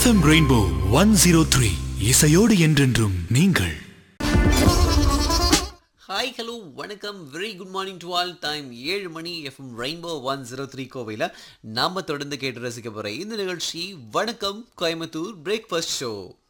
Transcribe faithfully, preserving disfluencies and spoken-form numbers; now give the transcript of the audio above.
FM rainbow one zero three இசையோடு என்றென்றும் நீங்கள். ஹாய் ஹலோ வணக்கம், very good morning to all. Time ஏழு மணி. FM rainbow one zero three கோவையில் நாம் தொடர்ந்து கேட்டு ரசிக்க போகிற இந்த நிகழ்ச்சி வணக்கம் கோயம்புத்தூர் பிரேக்ஃபாஸ்ட் ஷோ.